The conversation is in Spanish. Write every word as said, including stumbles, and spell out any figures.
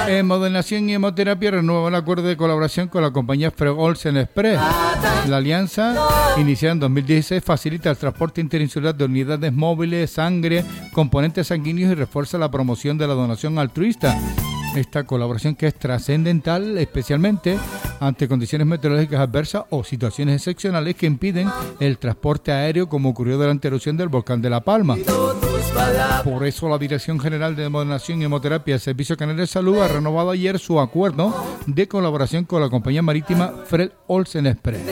En Modernación y Hemoterapia renueva el acuerdo de colaboración con la compañía Fred Olsen Express. La alianza, iniciada en dos mil dieciséis, facilita el transporte interinsular de unidades móviles, sangre, componentes sanguíneos y refuerza la promoción de la donación altruista. Esta colaboración, que es trascendental especialmente ante condiciones meteorológicas adversas o situaciones excepcionales que impiden el transporte aéreo, como ocurrió durante la erupción del volcán de La Palma. Por eso la Dirección General de Modernación y Hemoterapia del Servicio Canario de Salud ha renovado ayer su acuerdo de colaboración con la compañía marítima Fred Olsen Express.